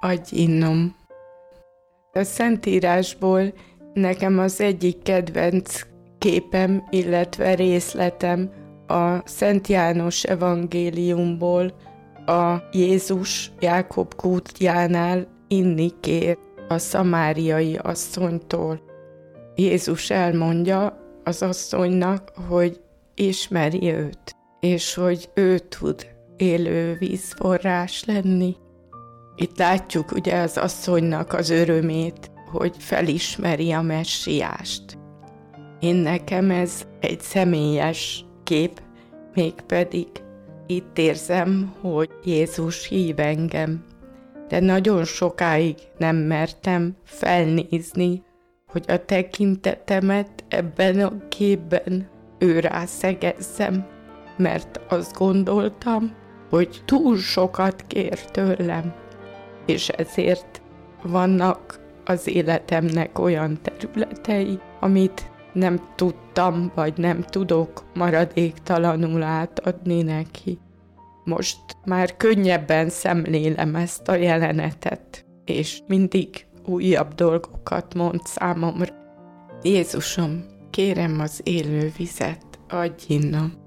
adj innom. A Szentírásból nekem az egyik kedvenc képem, illetve részletem a Szent János evangéliumból, a Jézus Jákob kútjánál inni kér a szamáriai asszonytól. Jézus elmondja az asszonynak, hogy ismeri őt, és hogy ő tud élő vízforrás lenni. Itt látjuk ugye az asszonynak az örömét, hogy felismeri a messiást. Én nekem ez egy személyes kép, mégpedig itt érzem, hogy Jézus hív engem. De nagyon sokáig nem mertem felnézni, hogy a tekintetemet ebben a képben őrá szegezzem, mert azt gondoltam, hogy túl sokat kér tőlem, és ezért vannak az életemnek olyan területei, amit nem tudtam, vagy nem tudok maradéktalanul átadni neki. Most már könnyebben szemlélem ezt a jelenetet, és mindig újabb dolgokat mond számomra. Jézusom, kérem az élő vizet, adj innom.